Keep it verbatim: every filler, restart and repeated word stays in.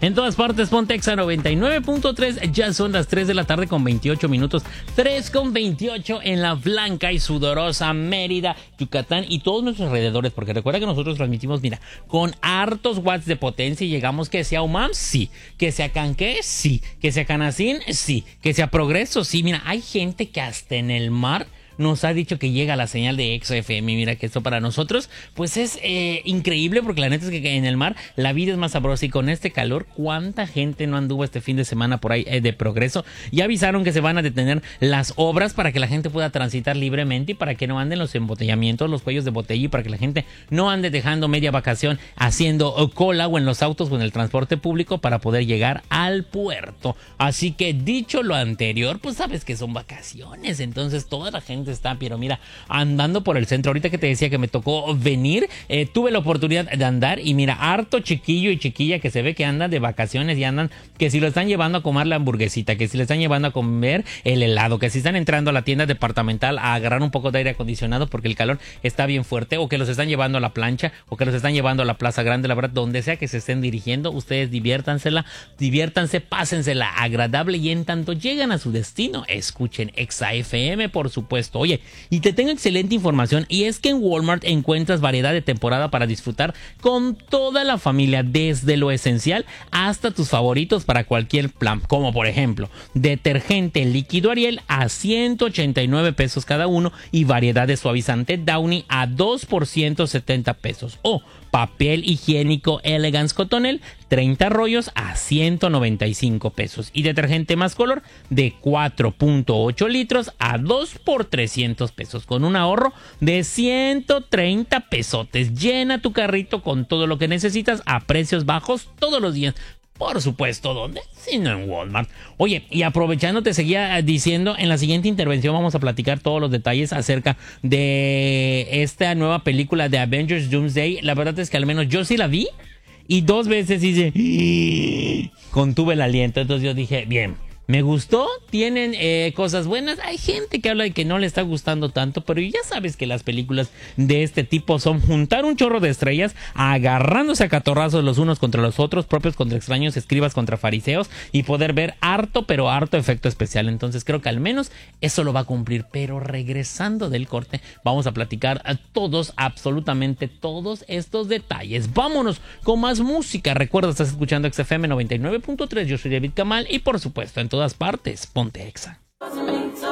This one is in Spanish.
En todas partes, ponte Exa noventa y nueve punto tres. Ya son las tres de la tarde con veintiocho minutos. tres con veintiocho en la blanca y sudorosa Mérida, Yucatán y todos nuestros alrededores. Porque recuerda que nosotros transmitimos, mira, con hartos watts de potencia y llegamos que sea UMAM, sí. Que sea Canqué, sí. Que sea Canacín, sí. Que sea Progreso, sí. Mira, hay gente que hasta en el mar nos ha dicho que llega la señal de Exa F M. Mira que esto para nosotros pues es eh, increíble, porque la neta es que en el mar la vida es más sabrosa, y con este calor, ¿cuánta gente no anduvo este fin de semana por ahí eh, de Progreso? Ya avisaron que se van a detener las obras para que la gente pueda transitar libremente y para que no anden los embotellamientos, los cuellos de botella, y para que la gente no ande dejando media vacación haciendo cola o en los autos o en el transporte público para poder llegar al puerto. Así que dicho lo anterior, pues sabes que son vacaciones, entonces toda la gente está, pero mira, andando por el centro. Ahorita que te decía que me tocó venir, eh, tuve la oportunidad de andar y mira, harto chiquillo y chiquilla que se ve que andan de vacaciones y andan, que si lo están llevando a comer la hamburguesita, que si le están llevando a comer el helado, que si están entrando a la tienda departamental a agarrar un poco de aire acondicionado porque el calor está bien fuerte, o que los están llevando a la plancha, o que los están llevando a la Plaza Grande. La verdad, donde sea que se estén dirigiendo, ustedes diviértansela, diviértanse, pásensela agradable, y en tanto llegan a su destino, escuchen Exa F M, por supuesto. Oye, y te tengo excelente información, y es que en Walmart encuentras variedad de temporada para disfrutar con toda la familia, desde lo esencial hasta tus favoritos para cualquier plan, como por ejemplo, detergente líquido Ariel a ciento ochenta y nueve pesos cada uno, y variedad de suavizante Downy a dos por ciento setenta pesos, o papel higiénico Elegance Cotonel, treinta rollos a ciento noventa y cinco pesos. Y detergente Más Color de cuatro punto ocho litros a dos por trescientos pesos, con un ahorro de ciento treinta pesotes. Llena tu carrito con todo lo que necesitas a precios bajos todos los días. Por supuesto, ¿dónde? Si no en Walmart. Oye, y aprovechando, te seguía diciendo, en la siguiente intervención vamos a platicar todos los detalles acerca de esta nueva película de Avengers Doomsday. La verdad es que al menos yo sí la vi, y dos veces hice contuve el aliento. Entonces yo dije, bien, me gustó, tienen eh, cosas buenas. Hay gente que habla de que no le está gustando tanto, pero ya sabes que las películas de este tipo son juntar un chorro de estrellas agarrándose a catorrazos los unos contra los otros, propios contra extraños, escribas contra fariseos, y poder ver harto, pero harto efecto especial. Entonces creo que al menos eso lo va a cumplir. Pero regresando del corte, vamos a platicar a todos, absolutamente todos estos detalles. Vámonos con más música. Recuerda, estás escuchando Exa F M noventa y nueve punto tres. Yo soy David Kamal, y por supuesto, en todas partes, ponte Exa.